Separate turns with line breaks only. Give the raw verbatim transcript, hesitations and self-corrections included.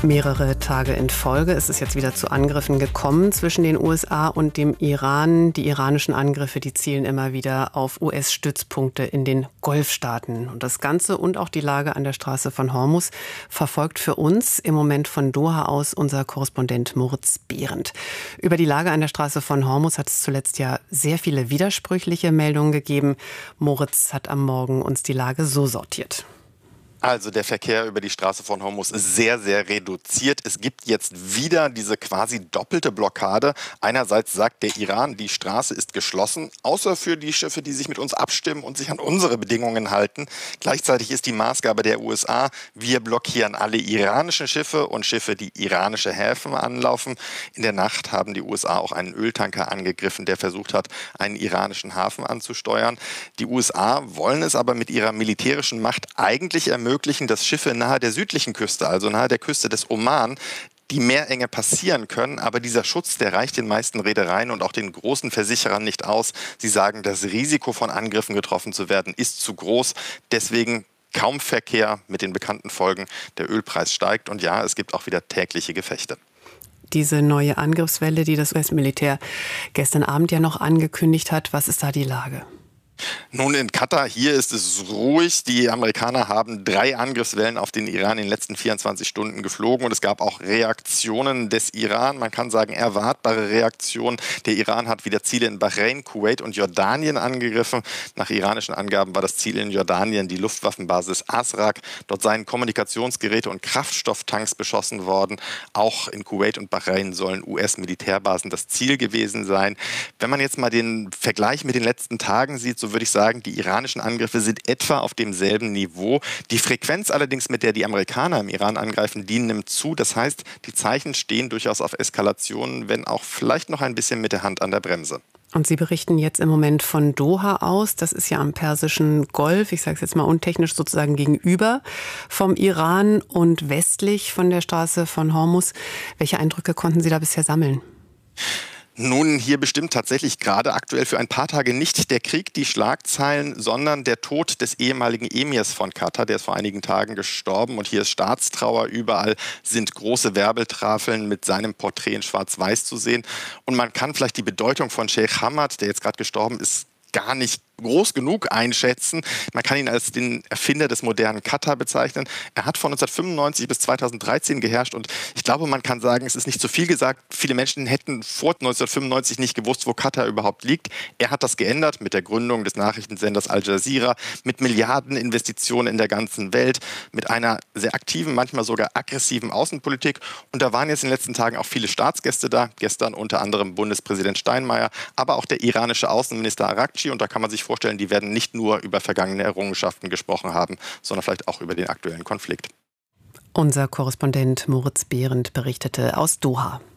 Mehrere Tage in Folge ist es jetzt wieder zu Angriffen gekommen zwischen den U S A und dem Iran. Die iranischen Angriffe, die zielen immer wieder auf U S-Stützpunkte in den Golfstaaten. Und das Ganze und auch die Lage an der Straße von Hormuz verfolgt für uns im Moment von Doha aus unser Korrespondent Moritz Behrendt. Über die Lage an der Straße von Hormuz hat es zuletzt ja sehr viele widersprüchliche Meldungen gegeben. Moritz hat am Morgen uns die Lage so sortiert.
Also der Verkehr über die Straße von Hormuz ist sehr, sehr reduziert. Es gibt jetzt wieder diese quasi doppelte Blockade. Einerseits sagt der Iran, die Straße ist geschlossen, außer für die Schiffe, die sich mit uns abstimmen und sich an unsere Bedingungen halten. Gleichzeitig ist die Maßgabe der U S A, wir blockieren alle iranischen Schiffe und Schiffe, die iranische Häfen anlaufen. In der Nacht haben die U S A auch einen Öltanker angegriffen, der versucht hat, einen iranischen Hafen anzusteuern. Die U S A wollen es aber mit ihrer militärischen Macht eigentlich ermöglichen, ermöglichen, dass Schiffe nahe der südlichen Küste, also nahe der Küste des Oman, die Meerenge passieren können. Aber dieser Schutz, der reicht den meisten Reedereien und auch den großen Versicherern nicht aus. Sie sagen, das Risiko von Angriffen getroffen zu werden, ist zu groß. Deswegen kaum Verkehr mit den bekannten Folgen. Der Ölpreis steigt und ja, es gibt auch wieder tägliche Gefechte.
Diese neue Angriffswelle, die das U S-Militär gestern Abend ja noch angekündigt hat, was ist da die Lage?
Nun, in Katar, hier ist es ruhig. Die Amerikaner haben drei Angriffswellen auf den Iran in den letzten vierundzwanzig Stunden geflogen. Und es gab auch Reaktionen des Iran. Man kann sagen, erwartbare Reaktionen. Der Iran hat wieder Ziele in Bahrain, Kuwait und Jordanien angegriffen. Nach iranischen Angaben war das Ziel in Jordanien die Luftwaffenbasis Azraq. Dort seien Kommunikationsgeräte und Kraftstofftanks beschossen worden. Auch in Kuwait und Bahrain sollen U S-Militärbasen das Ziel gewesen sein. Wenn man jetzt mal den Vergleich mit den letzten Tagen sieht, so würde ich sagen, die iranischen Angriffe sind etwa auf demselben Niveau. Die Frequenz allerdings, mit der die Amerikaner im Iran angreifen, die nimmt zu. Das heißt, die Zeichen stehen durchaus auf Eskalationen, wenn auch vielleicht noch ein bisschen mit der Hand an der Bremse.
Und Sie berichten jetzt im Moment von Doha aus. Das ist ja am Persischen Golf, ich sage es jetzt mal untechnisch, sozusagen gegenüber vom Iran und westlich von der Straße von Hormuz. Welche Eindrücke konnten Sie da bisher sammeln?
Nun, hier bestimmt tatsächlich gerade aktuell für ein paar Tage nicht der Krieg die Schlagzeilen, sondern der Tod des ehemaligen Emirs von Katar. Der ist vor einigen Tagen gestorben und hier ist Staatstrauer. Überall sind große Werbetafeln mit seinem Porträt in Schwarz-Weiß zu sehen. Und man kann vielleicht die Bedeutung von Sheikh Hamad, der jetzt gerade gestorben ist, gar nicht groß genug einschätzen. Man kann ihn als den Erfinder des modernen Katar bezeichnen. Er hat von neunzehnhundertfünfundneunzig bis zweitausenddreizehn geherrscht und ich glaube, man kann sagen, es ist nicht zu viel gesagt. Viele Menschen hätten vor neunzehnhundertfünfundneunzig nicht gewusst, wo Katar überhaupt liegt. Er hat das geändert mit der Gründung des Nachrichtensenders Al Jazeera, mit Milliardeninvestitionen in der ganzen Welt, mit einer sehr aktiven, manchmal sogar aggressiven Außenpolitik. Und da waren jetzt in den letzten Tagen auch viele Staatsgäste da. Gestern unter anderem Bundespräsident Steinmeier, aber auch der iranische Außenminister Arakci. Und da kann man sich vorstellen, die werden nicht nur über vergangene Errungenschaften gesprochen haben, sondern vielleicht auch über den aktuellen Konflikt.
Unser Korrespondent Moritz Behrendt berichtete aus Doha.